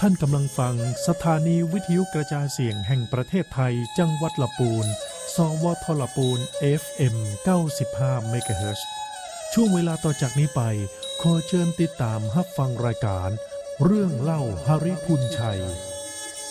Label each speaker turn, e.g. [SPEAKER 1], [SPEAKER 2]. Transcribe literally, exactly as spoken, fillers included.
[SPEAKER 1] ท่านกำลังฟังสถานีวิทยุกระจายเสียงแห่งประเทศไทยจังหวัดลำพูนสวทลปูน เอฟ เอ็ม เก้าสิบห้า เมกะเฮิรตซ์ช่วงเวลาต่อจากนี้ไปขอเชิญติดตามรับฟังรายการเรื่องเล่าหริพูนชัย